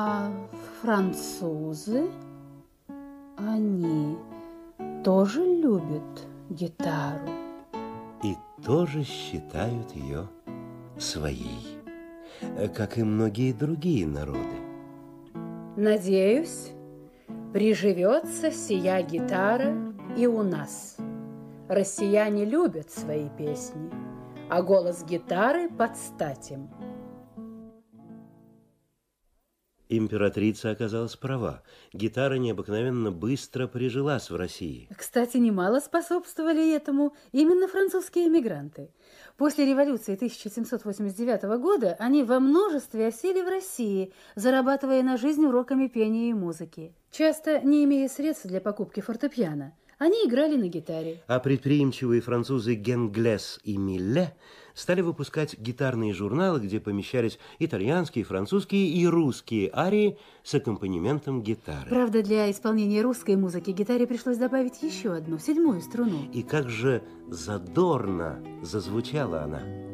А французы, они тоже любят гитару. И тоже считают ее своей, как и многие другие народы. Надеюсь, приживется сия гитара и у нас. Россияне любят свои песни, а голос гитары под стать им. Императрица оказалась права. Гитара необыкновенно быстро прижилась в России. Кстати, немало способствовали этому именно французские эмигранты. После революции 1789 года они во множестве осели в России, зарабатывая на жизнь уроками пения и музыки. Часто не имея средств для покупки фортепиано, они играли на гитаре. А предприимчивые французы Генглес и Милле стали выпускать гитарные журналы, где помещались итальянские, французские и русские арии с аккомпанементом гитары. Правда, для исполнения русской музыки гитаре пришлось добавить еще одну, седьмую струну. И как же задорно зазвучала она.